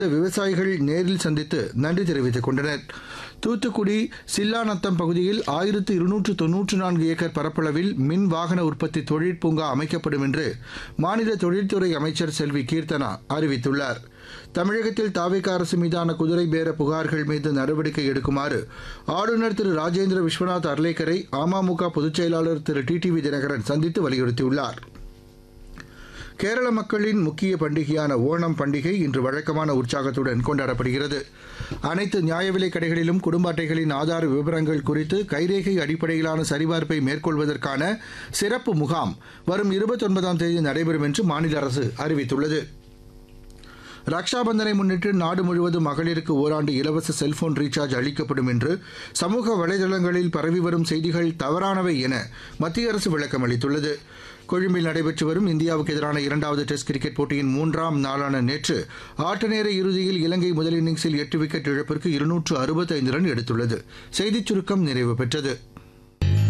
விவசாயிகள் நேரில் சந்தித்து நன்றி தெரிவித்துக் கொண்டனர். தூத்துக்குடி சில்லாநத்தம் பகுதியில் 1294 ஏக்கர் பரப்பளவில் மின் வாகன உற்பத்தி தொழிற்பூங்கா அமைக்கப்படும் என்று மாநில தொழில்துறை அமைச்சர் செல்வி கீர்த்தனா அறிவித்துள்ளார். தமிழகத்தில் தாவேக அரசு மீதான குதிரை பேர புகார்கள் மீது நடவடிக்கை எடுக்குமாறு ஆளுநர் திரு ராஜேந்திர விஸ்வநாத் அர்லேக்கரை அமமுக பொதுச் செயலாளர் திரு டிடிவி தினகரன் சந்தித்து வலியுறுத்தியுள்ளார். கேரள மக்களின் முக்கிய பண்டிகையான ஓணம் பண்டிகை இன்று வழக்கமான உற்சாகத்துடன் கொண்டாடப்படுகிறது. அனைத்து நியாய விலைக் கடைகளிலும் குடும்ப அட்டைகளின் ஆதார விவரங்கள் குறித்து கைரேகை அடிப்படையிலான சரிபார்ப்பை மேற்கொள்வதற்கான சிறப்பு முகாம் வரும் 29ஆம் தேதி நடைபெறும் என்று மாநில அரசு அறிவித்துள்ளது. ரக்ஷாபந்தனை முன்னிட்டு நாடு முழுவதும் மகளிருக்கு ஓராண்டு இலவச செல்போன் ரீசார்ஜ் அளிக்கப்படும் என்று சமூக வலைதளங்களில் பரவி வரும் செய்திகள் தவறானவை என மத்திய அரசு விளக்கம் அளித்துள்ளது. கொழும்பில் நடைபெற்று வரும் இந்தியாவுக்கு எதிரான 2வது டெஸ்ட் கிரிக்கெட் போட்டியின் 3ஆம் நாளான நேற்று ஆட்ட நேர இறுதியில் இலங்கை முதல் இன்னிங்ஸில் 8 விக்கெட் இழப்பிற்கு 265 ரன் எடுத்துள்ளது. செய்திச் சுருக்கம் நிறைவு பெற்றது.